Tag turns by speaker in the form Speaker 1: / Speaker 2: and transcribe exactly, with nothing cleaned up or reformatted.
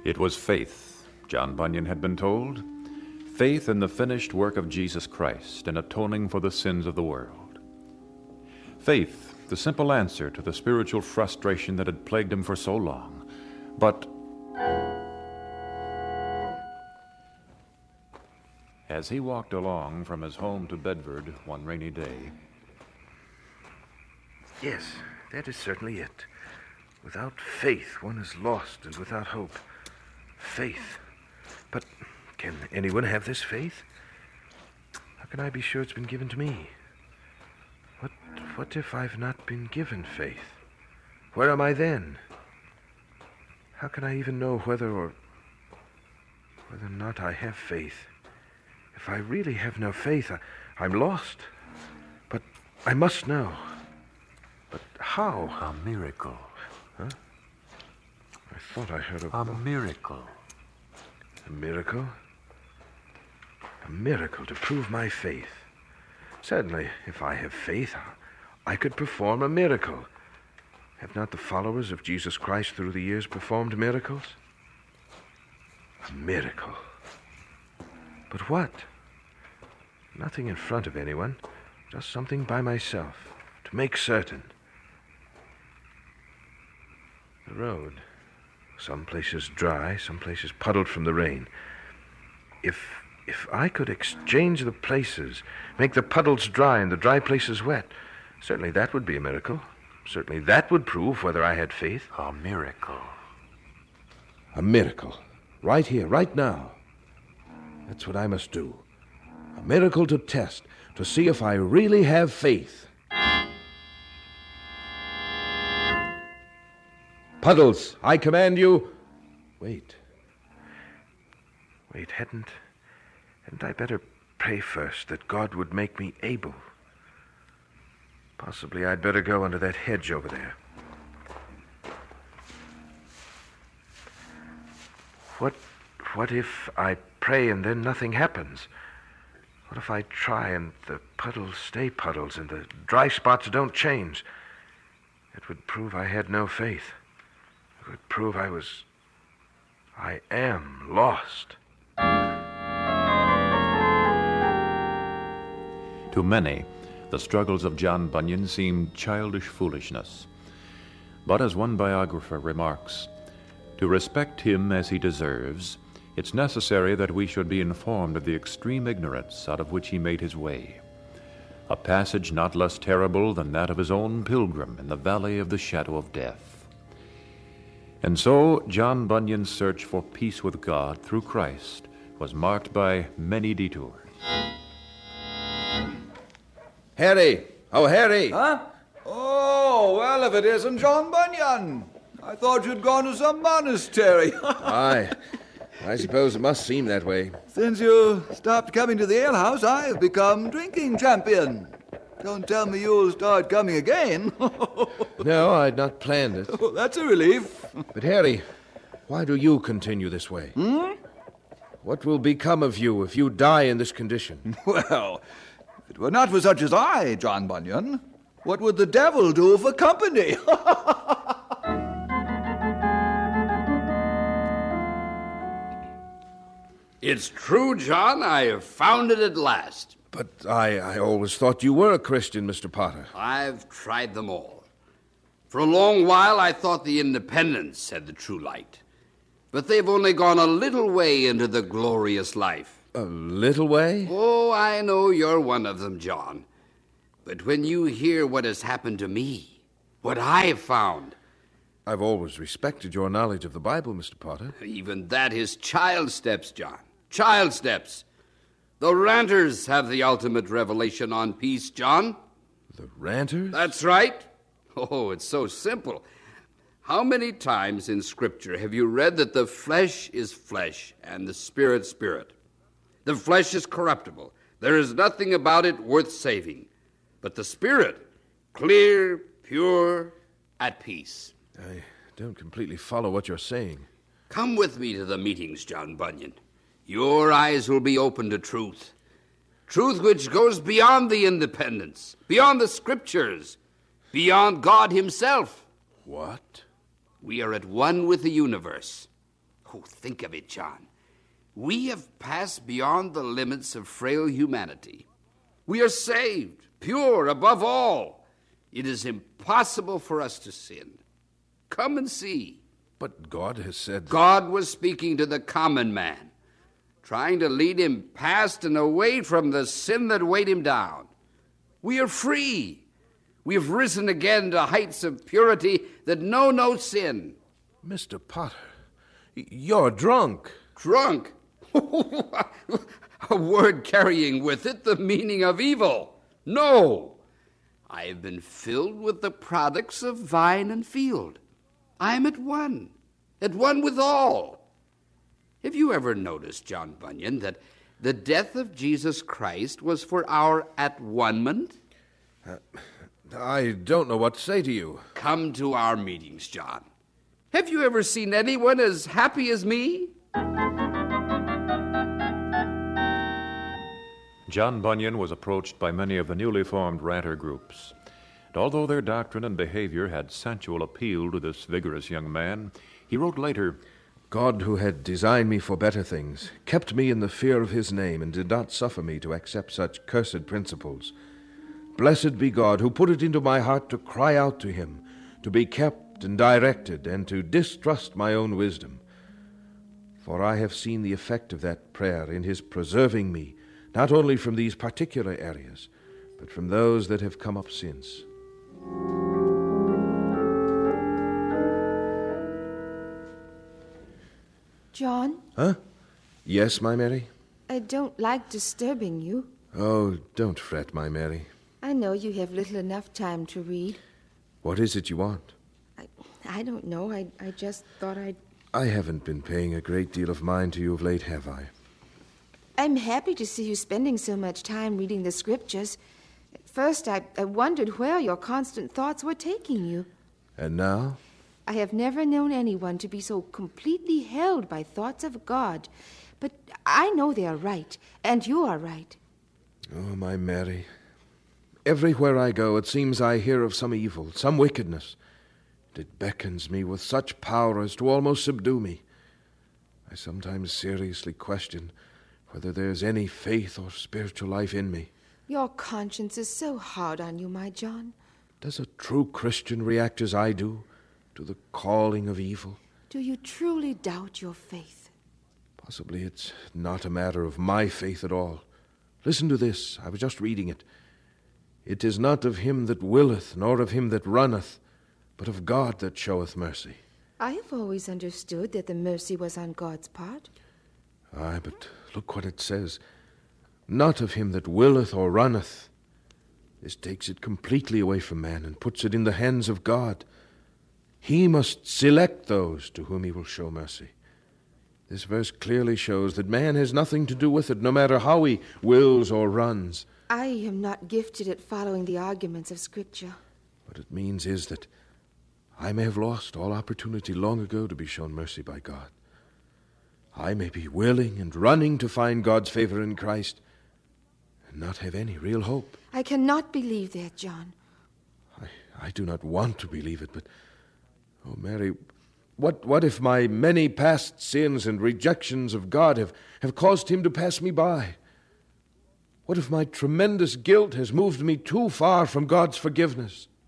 Speaker 1: It was faith, John Bunyan had been told. Faith in the finished work of Jesus Christ in atoning for the sins of the world. Faith, the simple answer to the spiritual frustration that had plagued him for so long. But as he walked along from his home to Bedford one rainy day...
Speaker 2: Yes, that is certainly it. Without faith, one is lost, and without hope, faith. But can anyone have this faith? How can I be sure it's been given to me? What, what if I've not been given faith? Where am I then? How can I even know whether or whether or not I have faith? If I really have no faith, I, I'm lost. But I must know. But how?
Speaker 1: A miracle.
Speaker 2: Huh? I thought I heard of...
Speaker 1: A miracle.
Speaker 2: A miracle? A miracle to prove my faith. Certainly, if I have faith, I could perform a miracle. Have not the followers of Jesus Christ through the years performed miracles? A miracle. But what? Nothing in front of anyone, just something by myself, to make certain. The road. Some places dry, some places puddled from the rain. If if I could exchange the places, make the puddles dry and the dry places wet, certainly that would be a miracle. Certainly that would prove whether I had faith.
Speaker 1: A miracle.
Speaker 2: A miracle. Right here, right now. That's what I must do. A miracle to test, to see if I really have faith. Puddles, I command you. Wait. Wait, hadn't... Hadn't I better pray first that God would make me able? Possibly I'd better go under that hedge over there. What, what if I pray and then nothing happens? What if I try and the puddles stay puddles and the dry spots don't change? It would prove I had no faith. It would prove I was... I am lost.
Speaker 1: To many, the struggles of John Bunyan seemed childish foolishness. But as one biographer remarks, to respect him as he deserves, it's necessary that we should be informed of the extreme ignorance out of which he made his way. A passage not less terrible than that of his own pilgrim in the valley of the shadow of death. And so, John Bunyan's search for peace with God through Christ was marked by many detours.
Speaker 2: Harry! Oh, Harry!
Speaker 3: Huh? Oh, well, if it isn't John Bunyan. I thought you'd gone to some monastery.
Speaker 2: Aye. I suppose it must seem that way.
Speaker 3: Since you stopped coming to the alehouse, I've become drinking champion. Don't tell me you'll start coming again.
Speaker 2: No, I'd not planned it.
Speaker 3: Oh, that's a relief.
Speaker 2: But, Harry, why do you continue this way?
Speaker 3: Hmm?
Speaker 2: What will become of you if you die in this condition?
Speaker 3: Well, if it were not for such as I, John Bunyan, what would the devil do for company?
Speaker 4: It's true, John. I have found it at last.
Speaker 2: But I, I always thought you were a Christian, Mister Potter.
Speaker 4: I've tried them all. For a long while, I thought the independents had the true light. But they've only gone a little way into the glorious life.
Speaker 2: A little way?
Speaker 4: Oh, I know you're one of them, John. But when you hear what has happened to me, what I've found...
Speaker 2: I've always respected your knowledge of the Bible, Mister Potter.
Speaker 4: Even that is child steps, John. Child steps. The Ranters have the ultimate revelation on peace, John.
Speaker 2: The Ranters?
Speaker 4: That's right. Oh, it's so simple. How many times in Scripture have you read that the flesh is flesh and the spirit spirit? The flesh is corruptible. There is nothing about it worth saving. But the spirit, clear, pure, at peace.
Speaker 2: I don't completely follow what you're saying.
Speaker 4: Come with me to the meetings, John Bunyan. Your eyes will be open to truth. Truth which goes beyond the independents, beyond the Scriptures, beyond God himself.
Speaker 2: What?
Speaker 4: We are at one with the universe. Oh, think of it, John. We have passed beyond the limits of frail humanity. We are saved, pure above all. It is impossible for us to sin. Come and see.
Speaker 2: But God has said...
Speaker 4: God was speaking to the common man, trying to lead him past and away from the sin that weighed him down. We are free. We have risen again to heights of purity that know no sin.
Speaker 2: Mister Potter, you're drunk.
Speaker 4: Drunk? A word carrying with it the meaning of evil. No. I have been filled with the products of vine and field. I am at one, at one with all. Have you ever noticed, John Bunyan, that the death of Jesus Christ was for our at-one-ment?
Speaker 2: Uh, I don't know what to say to you.
Speaker 4: Come to our meetings, John. Have you ever seen anyone as happy as me?
Speaker 1: John Bunyan was approached by many of the newly formed ranter groups. And although their doctrine and behavior had sensual appeal to this vigorous young man, he wrote later,
Speaker 2: God, who had designed me for better things, kept me in the fear of his name and did not suffer me to accept such cursed principles. Blessed be God, who put it into my heart to cry out to him, to be kept and directed, and to distrust my own wisdom. For I have seen the effect of that prayer in his preserving me, not only from these particular areas, but from those that have come up since.
Speaker 5: John?
Speaker 2: Huh? Yes, my Mary?
Speaker 5: I don't like disturbing you.
Speaker 2: Oh, don't fret, my Mary.
Speaker 5: I know you have little enough time to read.
Speaker 2: What is it you want?
Speaker 5: I, I don't know. I, I just thought I'd...
Speaker 2: I haven't been paying a great deal of mind to you of late, have I?
Speaker 5: I'm happy to see you spending so much time reading the scriptures. At first, I, I wondered where your constant thoughts were taking you.
Speaker 2: And now?
Speaker 5: I have never known anyone to be so completely held by thoughts of God. But I know they are right, and you are right.
Speaker 2: Oh, my Mary. Everywhere I go, it seems I hear of some evil, some wickedness. It beckons me with such power as to almost subdue me. I sometimes seriously question whether there's any faith or spiritual life in me.
Speaker 5: Your conscience is so hard on you, my John.
Speaker 2: Does a true Christian react as I do to the calling of evil?
Speaker 5: Do you truly doubt your faith?
Speaker 2: Possibly it's not a matter of my faith at all. Listen to this. I was just reading it. It is not of him that willeth, nor of him that runneth, but of God that showeth mercy.
Speaker 5: I have always understood that the mercy was on God's part.
Speaker 2: Aye, but look what it says. Not of him that willeth or runneth. This takes it completely away from man and puts it in the hands of God. He must select those to whom he will show mercy. This verse clearly shows that man has nothing to do with it, no matter how he wills or runs.
Speaker 5: I am not gifted at following the arguments of Scripture.
Speaker 2: What it means is that I may have lost all opportunity long ago to be shown mercy by God. I may be willing and running to find God's favor in Christ and not have any real hope.
Speaker 5: I cannot believe that, John.
Speaker 2: I, I do not want to believe it, but, oh, Mary, what, what if my many past sins and rejections of God have, have caused him to pass me by? What if my tremendous guilt has moved me too far from God's forgiveness?